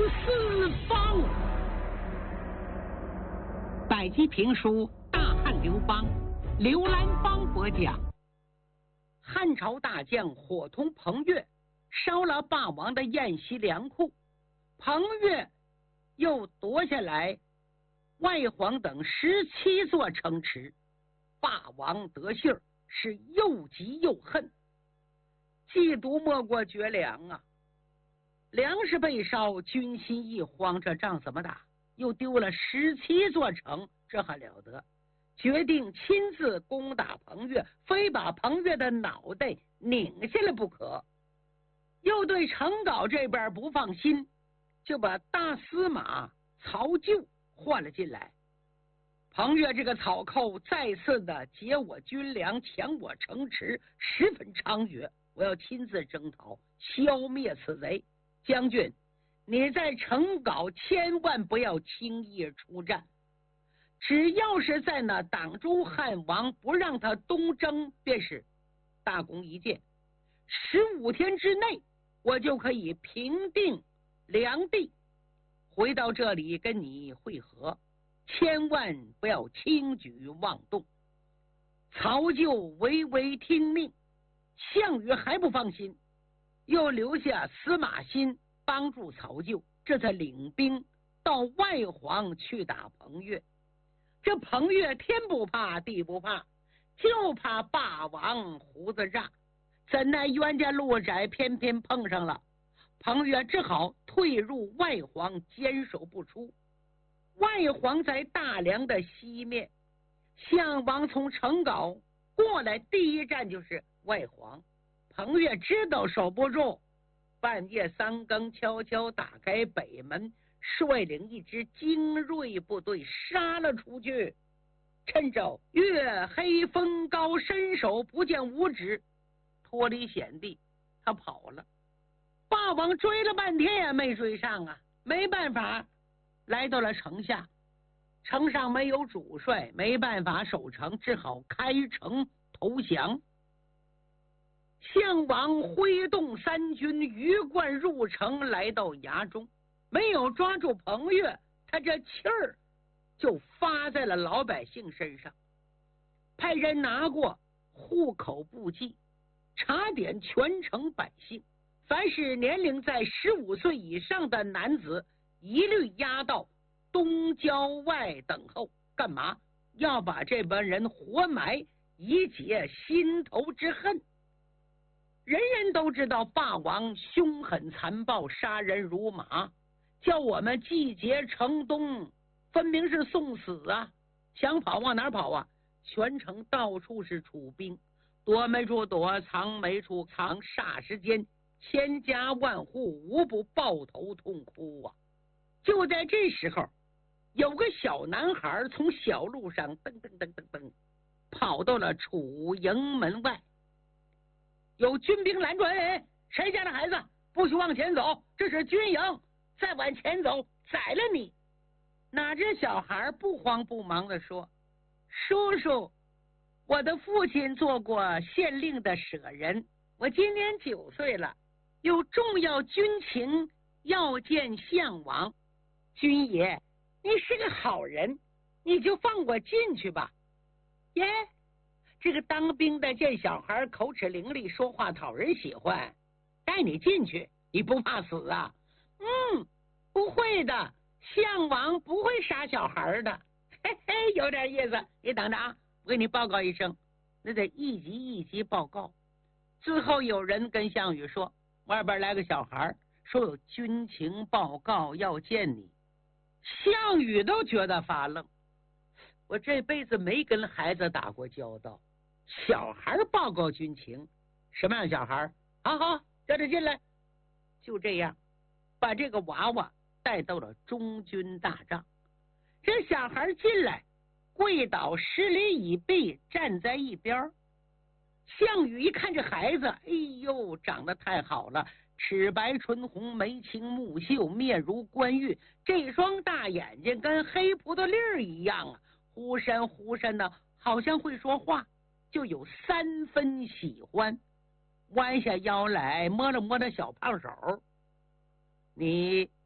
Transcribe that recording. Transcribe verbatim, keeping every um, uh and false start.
四方。百集评书《大汉刘邦》，刘兰芳播讲。汉朝大将伙同彭越烧了霸王的宴席粮库，彭越又夺下来外黄等十七座城池，霸王得信儿，是又急又恨，嫉妒莫过绝粮啊！粮食被烧，军心一慌，这仗怎么打？又丢了十七座城，这还了得？决定亲自攻打彭越，非把彭越的脑袋拧下来不可。又对成皋这边不放心，就把大司马曹咎换了进来。彭越这个草寇再次的劫我军粮，抢我城池，十分猖獗，我要亲自征讨，消灭此贼。将军，你在成皋千万不要轻易出战，只要是在那挡住汉王，不让他东征，便是大功一件。十五天之内，我就可以平定梁地，回到这里跟你会合，千万不要轻举妄动。曹咎唯唯听命，项羽还不放心，又留下司马欣帮助曹咎，这才领兵到外黄去打彭越。这彭越天不怕地不怕，就怕霸王胡子炸，怎奈冤家路窄，偏偏碰上了。彭越只好退入外黄，坚守不出。外黄在大梁的西面，项王从成皋过来，第一站就是外黄。彭越知道守不住，半夜三更悄悄打开北门，率领一支精锐部队杀了出去。趁着月黑风高，伸手不见五指，脱离险地，他跑了。霸王追了半天也没追上啊，没办法，来到了城下。城上没有主帅，没办法守城，只好开城投降。项王挥动三军，鱼贯入城，来到衙中，没有抓住彭越，他这气儿就发在了老百姓身上，派人拿过户口簿记，查点全城百姓，凡是年龄在十五岁以上的男子，一律押到东郊外等候。干嘛？要把这帮人活埋，以解心头之恨。人人都知道霸王凶狠残暴，杀人如麻，叫我们季节城东，分明是送死啊！想跑往哪儿跑啊？全城到处是楚兵，躲没处躲，藏没处藏，霎时间千家万户无不抱头痛哭啊！就在这时候，有个小男孩从小路上噔噔噔噔噔跑到了楚营门外。有军兵拦住，哎，谁家的孩子不许往前走，这是军营，再往前走宰了你。哪知小孩不慌不忙地说，叔叔，我的父亲做过县令的舍人，我今年九岁了，有重要军情要见项王。军爷，你是个好人，你就放我进去吧。耶，这个当兵的见小孩口齿伶俐，说话讨人喜欢，带你进去，你不怕死啊？嗯，不会的，项王不会杀小孩的。嘿嘿，有点意思，你等着啊，我给你报告一声。那得一级一级报告。之后有人跟项羽说，外边来个小孩，说有军情报告要见你。项羽都觉得发愣，我这辈子没跟孩子打过交道，小孩报告军情，什么样小孩？好好，叫他进来。就这样，把这个娃娃带到了中军大帐。这小孩进来，跪倒十里以壁，站在一边。项羽一看这孩子，哎呦，长得太好了，齿白唇红，眉清目秀，面如冠玉，这双大眼睛跟黑葡萄粒儿一样啊，忽闪忽闪的，好像会说话，就有三分喜欢。弯下腰来摸了摸他小胖手，你